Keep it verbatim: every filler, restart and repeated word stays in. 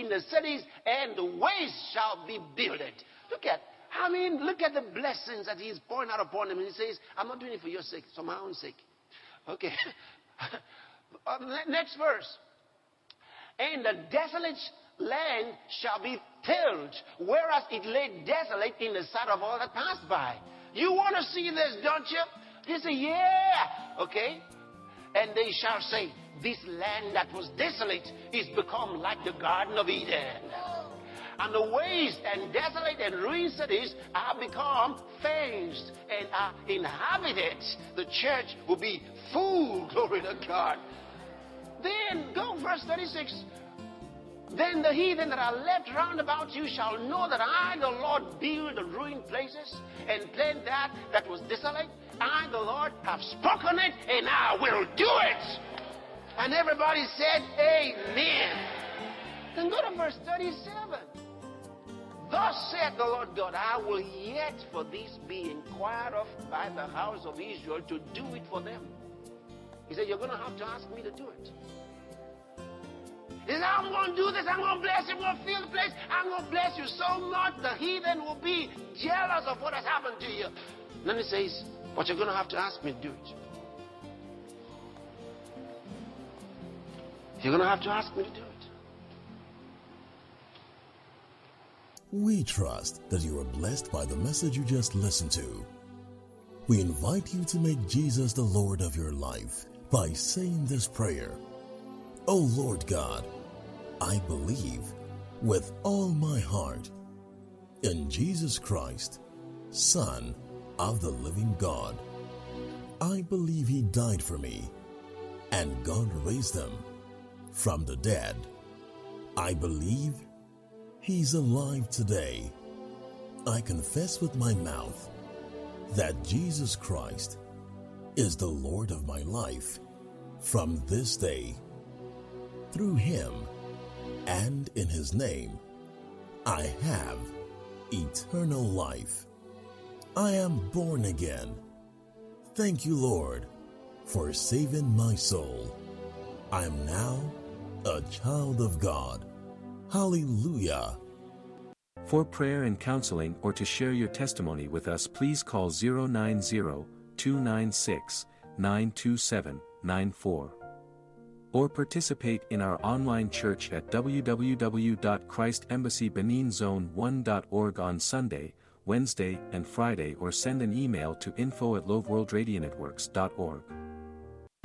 in the cities, and the ways shall be builded. Look at, I mean, look at the blessings that he's pouring out upon them. And he says, I'm not doing it for your sake, it's for my own sake. Okay. Next verse. And the desolate land shall be tilled, whereas it lay desolate in the sight of all that passed by. You want to see this, don't you? He said, yeah. Okay. And they shall say, this land that was desolate is become like the Garden of Eden. And the waste and desolate and ruined cities are become fenced and are inhabited. The church will be full, glory to God. Then go verse thirty-six. Then the heathen that are left round about you shall know that I, the Lord, build the ruined places and plant that that was desolate. I, the Lord, have spoken it, and I will do it. And everybody said, amen. Then go to verse thirty-seven. Thus saith the Lord God, I will yet for this be inquired of by the house of Israel to do it for them. He said, you're going to have to ask me to do it. He said, I'm going to do this. I'm going to bless you. I'm going to fill the place. I'm going to bless you so much the heathen will be jealous of what has happened to you. And then he says, but you're going to have to ask me to do it. You're going to have to ask me to do it. We trust that you are blessed by the message you just listened to. We invite you to make Jesus the Lord of your life by saying this prayer. O Lord God, I believe with all my heart in Jesus Christ, Son of the living God. I believe he died for me, and God raised him from the dead. I believe he's alive today. I confess with my mouth that Jesus Christ is the Lord of my life from this day. Through him and in his name, I have eternal life. I am born again. Thank you, Lord, for saving my soul. I am now a child of God. Hallelujah. For prayer and counseling or to share your testimony with us, please call zero nine zero, two nine six, nine two seven, nine four. Or participate in our online church at w w w dot christ embassy benin zone one dot org on Sunday, Wednesday, and Friday, or send an email to info at loveworldradionetworks dot org.